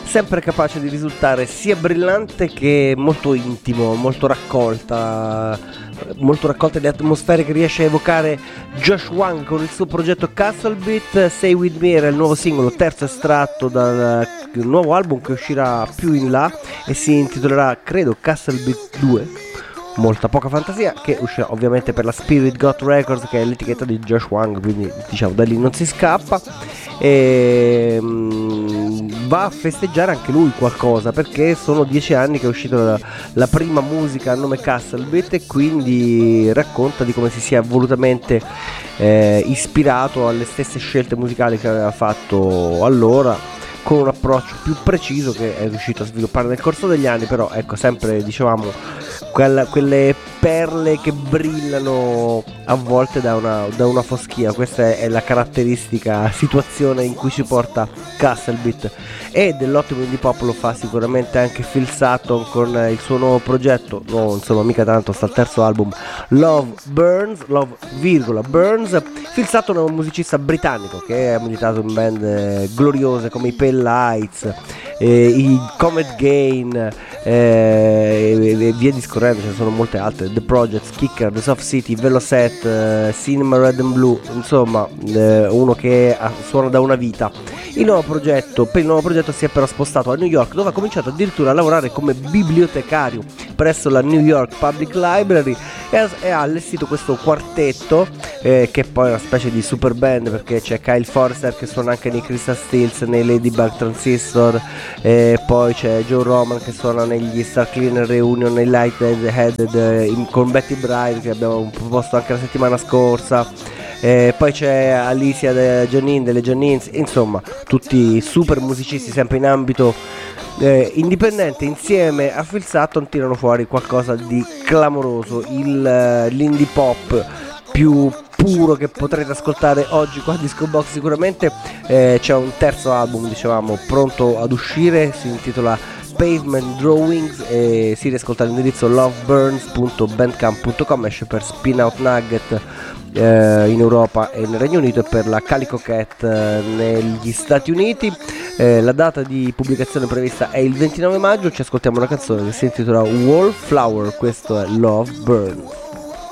sempre capace di risultare sia brillante che molto intimo, molto raccolta di atmosfere che riesce a evocare Josh Wang con il suo progetto Castle Beat. Stay With Me era il nuovo singolo, terzo estratto dal nuovo album che uscirà più in là e si intitolerà, credo, Castle Beat 2. Molta poca fantasia, che uscirà ovviamente per la Spirit God Records, che è l'etichetta di Josh Wang, quindi diciamo da lì non si scappa. E va a festeggiare anche lui qualcosa, perché sono 10 anni che è uscita la prima musica a nome Castle Beat, e quindi racconta di come si sia volutamente ispirato alle stesse scelte musicali che aveva fatto allora, con un approccio più preciso che è riuscito a sviluppare nel corso degli anni. Però ecco, sempre dicevamo quelle perle che brillano a volte da una foschia. Questa è la caratteristica situazione in cui ci porta Castle Beat. E dell'ottimo indie pop lo fa sicuramente anche Phil Sutton con il suo nuovo progetto, no insomma mica tanto, sta al terzo album, Love, Burns. Phil Sutton è un musicista britannico che ha militato in band gloriose come i Pale Lights, i Comet Gain e via discorrendo, ce ne sono molte altre, The Projects, Kicker, The Soft City, Velocet, Cinema Red and Blue, insomma uno che suona da una vita. Per il nuovo progetto si è però spostato a New York, dove ha cominciato addirittura a lavorare come bibliotecario presso la New York Public Library e ha allestito questo quartetto che poi è una specie di super band, perché c'è Kyle Forster che suona anche nei Crystal Stills, nei Ladybug Transistor, poi c'è Joe Roman che suona negli Star Cleaner Reunion, nei Lightheaded con Betty Bride che abbiamo proposto anche la settimana scorsa. Poi c'è Alicia delle Janines, insomma tutti super musicisti sempre in ambito indipendente. Insieme a Phil Sutton tirano fuori qualcosa di clamoroso, l'indie pop più puro che potrete ascoltare oggi qua a Disco Box. Sicuramente c'è un terzo album, dicevamo, pronto ad uscire, si intitola Pavement Drawings e si riascolta all'indirizzo loveburns.bandcamp.com, esce per Spin Out Nugget in Europa e nel Regno Unito e per la Calico Cat negli Stati Uniti. La data di pubblicazione prevista è il 29 maggio. Ci ascoltiamo una canzone che si intitola Wallflower, questo è Love Burns.